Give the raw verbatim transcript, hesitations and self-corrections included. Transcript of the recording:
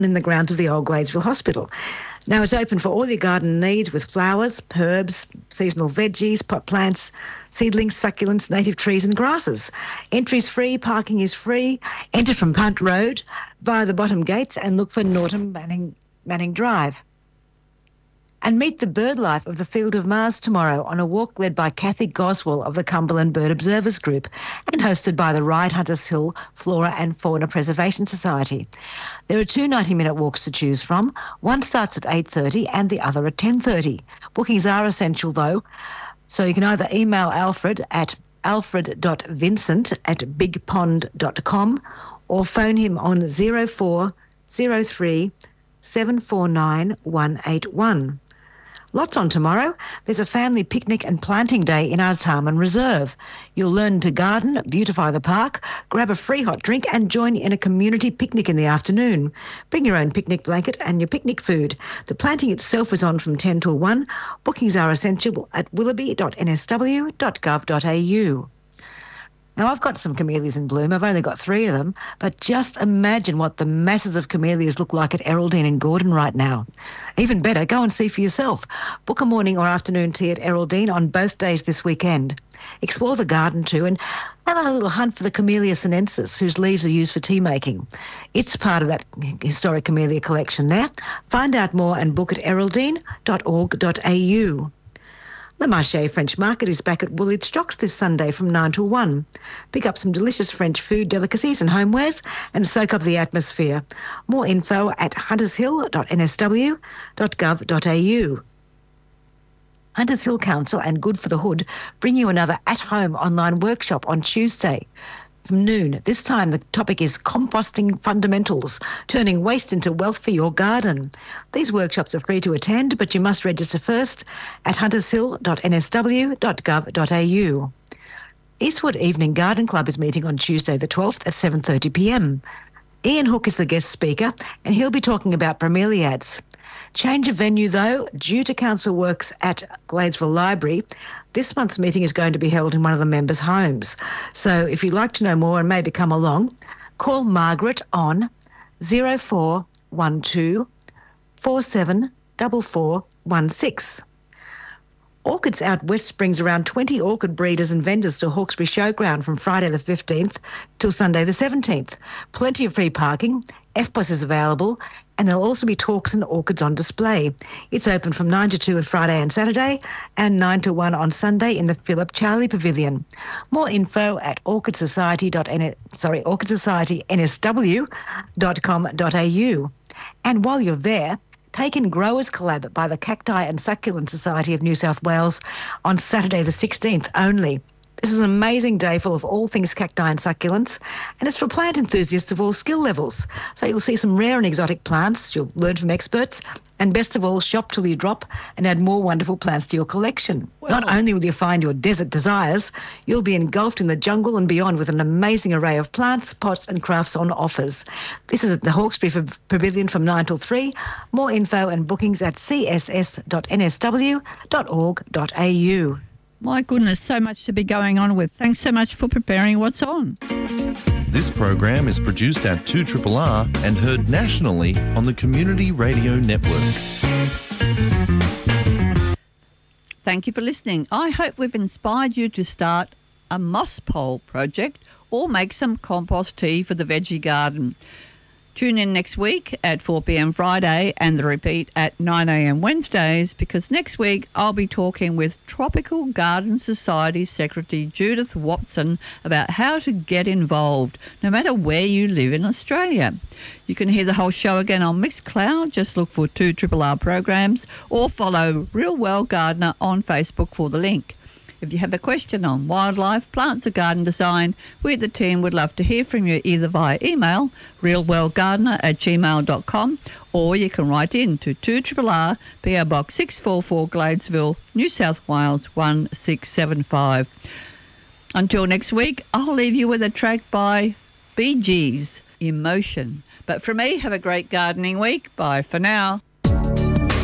in the grounds of the old Gladesville Hospital. Now it's open for all your garden needs with flowers, herbs, seasonal veggies, pot plants, seedlings, succulents, native trees and grasses. Entry's free, parking is free. Enter from Punt Road via the bottom gates and look for Norton Manning, Manning Drive. And meet the bird life of the Field of Mars tomorrow on a walk led by Kathy Goswell of the Cumberland Bird Observers Group and hosted by the Ride Hunters Hill Flora and Fauna Preservation Society. There are two ninety-minute walks to choose from. One starts at eight thirty and the other at ten thirty. Bookings are essential though, so you can either email Alfred at alfred dot vincent at big pond dot com or phone him on zero four zero three seven four nine one eight one. Lots on tomorrow. There's a family picnic and planting day in Artarmon Reserve. You'll learn to garden, beautify the park, grab a free hot drink and join in a community picnic in the afternoon. Bring your own picnic blanket and your picnic food. The planting itself is on from ten till one. Bookings are essential at willoughby dot n s w dot gov dot a u. Now, I've got some camellias in bloom. I've only got three of them, but just imagine what the masses of camellias look like at Erraldine and Gordon right now. Even better, go and see for yourself. Book a morning or afternoon tea at Erraldine on both days this weekend. Explore the garden too and have a little hunt for the Camellia sinensis, whose leaves are used for tea making. It's part of that historic camellia collection there. Find out more and book at erraldine dot org dot a u. Le Marché French Market is back at Woolwich Stocks this Sunday from nine till one. Pick up some delicious French food, delicacies and homewares and soak up the atmosphere. More info at hunters hill dot n s w dot gov dot a u. Hunters Hill Council and Good for the Hood bring you another at-home online workshop on Tuesday from noon. This time the topic is composting fundamentals, turning waste into wealth for your garden. These workshops are free to attend, but you must register first at hunters hill dot n s w dot gov dot a u. Eastwood Evening Garden Club is meeting on Tuesday the twelfth at seven thirty p m. Ian Hook is the guest speaker and he'll be talking about bromeliads. Change of venue though, due to council works at Gladesville Library, this month's meeting is going to be held in one of the members' homes. So if you'd like to know more and maybe come along, call Margaret on zero four one two four seven four four one six. Orchids Out West brings around twenty orchid breeders and vendors to Hawkesbury Showground from Friday the fifteenth till Sunday the seventeenth. Plenty of free parking, F P O S is available, and there'll also be talks and orchids on display. It's open from nine to two on Friday and Saturday and nine to one on Sunday in the Philip Charlie Pavilion. More info at orchid society dot n sorry, orchid society n s w dot com dot a u. And while you're there, take in Growers Collab by the Cacti and Succulent Society of New South Wales on Saturday the sixteenth only. This is an amazing day full of all things cacti and succulents, and it's for plant enthusiasts of all skill levels. So you'll see some rare and exotic plants, you'll learn from experts, and best of all, shop till you drop and add more wonderful plants to your collection. Well, not only will you find your desert desires, you'll be engulfed in the jungle and beyond with an amazing array of plants, pots and crafts on offers. This is at the Hawkesbury Pavilion from nine till three. More info and bookings at c s s dot n s w dot org dot a u. My goodness, so much to be going on with. Thanks so much for preparing What's On. This program is produced at two R R R and heard nationally on the Community Radio Network. Thank you for listening. I hope we've inspired you to start a moss pole project or make some compost tea for the veggie garden. Tune in next week at four p m Friday and the repeat at nine a m Wednesdays, because next week I'll be talking with Tropical Garden Society Secretary Judith Watson about how to get involved, no matter where you live in Australia. You can hear the whole show again on Mixcloud. Just look for two R R R programs or follow Real Well Gardener on Facebook for the link. If you have a question on wildlife, plants or garden design, we at the team would love to hear from you either via email, realwellgardener at gmail dot com, or you can write in to two R R R, P O Box six four four, Gladesville, New South Wales one six seven five. Until next week, I'll leave you with a track by Bee Gees, Emotion. But for me, have a great gardening week. Bye for now.